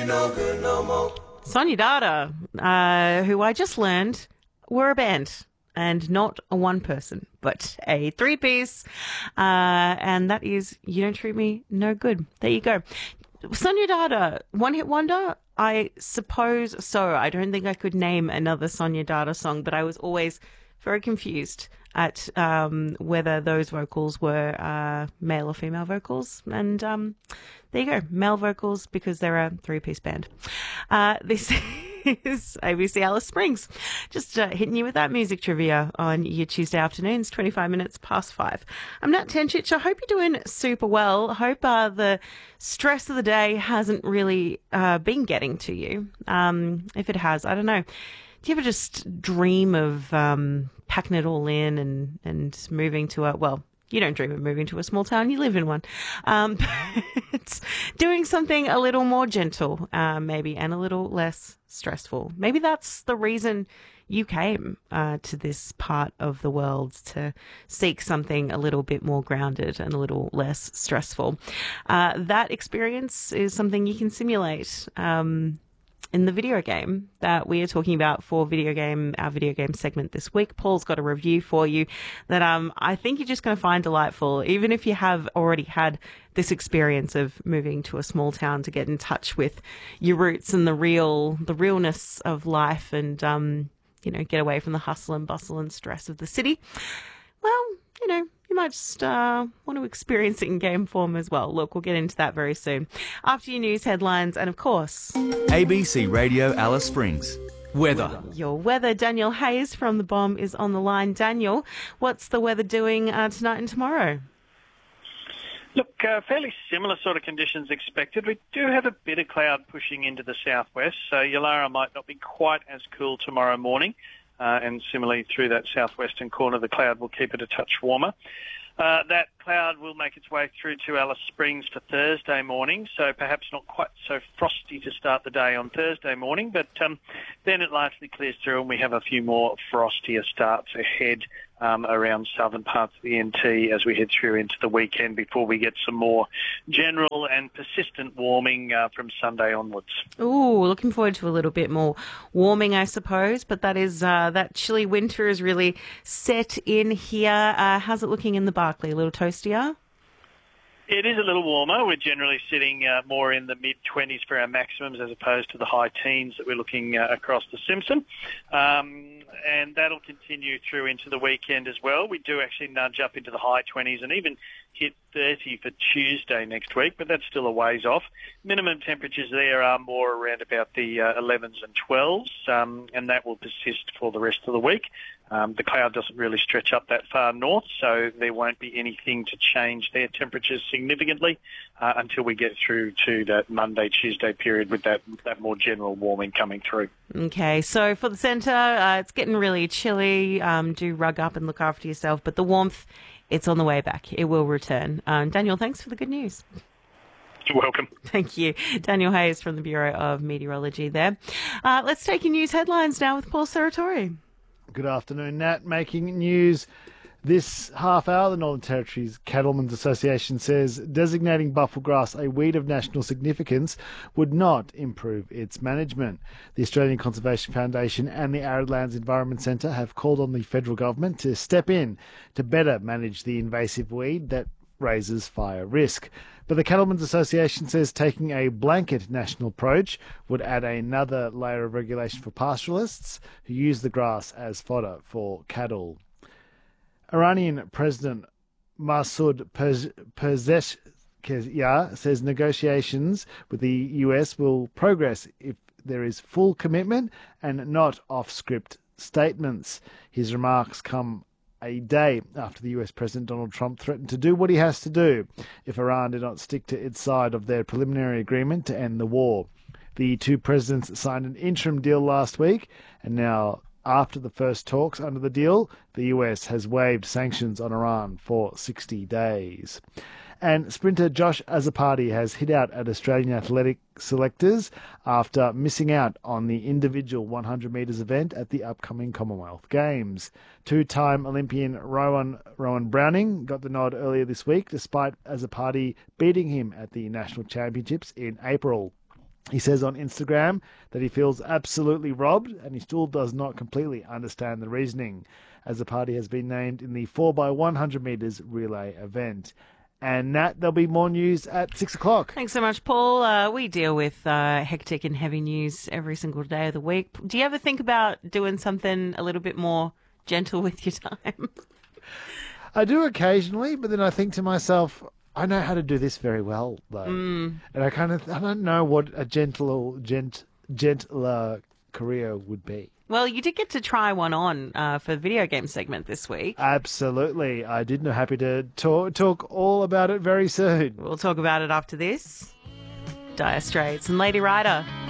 Sonia Data, who I just learned were a band and not a one person, but a three-piece. And that is You Don't Treat Me No Good. There you go. Sonia Data, one-hit wonder? I suppose so. I don't think I could name another Sonia Data song, but I was always very confused at whether those vocals were male or female vocals. And there you go, male vocals because they're a three-piece band. This is ABC Alice Springs. Just hitting you with that music trivia on your Tuesday afternoons, 25 minutes past 5. I'm Nat Tenchich. I hope you're doing super well. I hope the stress of the day hasn't really been getting to you. If it has, I don't know. Do you ever just dream of packing it all in and moving to you don't dream of moving to a small town, you live in one. But doing something a little more gentle, maybe, and a little less stressful. Maybe that's the reason you came to this part of the world, to seek something a little bit more grounded and a little less stressful. That experience is something you can simulate in the video game that we are talking about for our video game segment this week. Paul's got a review for you that I think you're just going to find delightful, even if you have already had this experience of moving to a small town to get in touch with your roots and the realness of life and, get away from the hustle and bustle and stress of the city. Well, you might just want to experience it in game form as well. Look, we'll get into that very soon. After your news headlines and, of course, ABC Radio Alice Springs. Weather. Your weather. Daniel Hayes from The Bomb is on the line. Daniel, what's the weather doing tonight and tomorrow? Look, fairly similar sort of conditions expected. We do have a bit of cloud pushing into the southwest, so Yulara might not be quite as cool tomorrow morning. And similarly, through that southwestern corner, the cloud will keep it a touch warmer. That cloud will make its way through to Alice Springs for Thursday morning, so perhaps not quite so frosty to start the day on Thursday morning, but then it largely clears through and we have a few more frostier starts ahead around southern parts of the NT as we head through into the weekend before we get some more general and persistent warming from Sunday onwards. Ooh, looking forward to a little bit more warming, I suppose, but that chilly winter is really set in here. How's it looking in the Barkly? A little toastier? It is a little warmer. We're generally sitting more in the mid-20s for our maximums as opposed to the high teens that we're looking across the Simpson. And that'll continue through into the weekend as well. We do actually nudge up into the high 20s and even hit 30 for Tuesday next week, but that's still a ways off. Minimum temperatures there are more around about the 11s and 12s, and that will persist for the rest of the week. The cloud doesn't really stretch up that far north, so there won't be anything to change their temperatures significantly until we get through to that Monday, Tuesday period with that more general warming coming through. Okay, so for the centre, it's getting really chilly. Do rug up and look after yourself, but the warmth, it's on the way back. It will return. Daniel, thanks for the good news. You're welcome. Thank you. Daniel Hayes from the Bureau of Meteorology there. Let's take your news headlines now with Paul Serratori. Good afternoon, Nat. Making news this half hour, the Northern Territory's Cattlemen's Association says designating bufflegrass a weed of national significance would not improve its management. The Australian Conservation Foundation and the Arid Lands Environment Centre have called on the federal government to step in to better manage the invasive weed that raises fire risk. But the Cattlemen's Association says taking a blanket national approach would add another layer of regulation for pastoralists who use the grass as fodder for cattle. Iranian President Masoud Pezeshkian says negotiations with the US will progress if there is full commitment and not off-script statements. His remarks come a day after the US President Donald Trump threatened to do what he has to do if Iran did not stick to its side of their preliminary agreement to end the war. The two presidents signed an interim deal last week, and now, after the first talks under the deal, the US has waived sanctions on Iran for 60 days. And sprinter Josh Azzopardi has hit out at Australian athletic selectors after missing out on the individual 100 metres event at the upcoming Commonwealth Games. Two-time Olympian Rowan Browning got the nod earlier this week, despite Azzopardi beating him at the National Championships in April. He says on Instagram that he feels absolutely robbed and he still does not completely understand the reasoning, as the party has been named in the 4x100 metres relay event. And Nat, there'll be more news at 6 o'clock. Thanks so much, Paul. We deal with hectic and heavy news every single day of the week. Do you ever think about doing something a little bit more gentle with your time? I do occasionally, but then I think to myself, I know how to do this very well, though. And I don't know what a gentler career would be. Well, you did get to try one on for the video game segment this week. Absolutely. I did know. Happy to talk all about it very soon. We'll talk about it after this. Dire Straits and Lady Rider.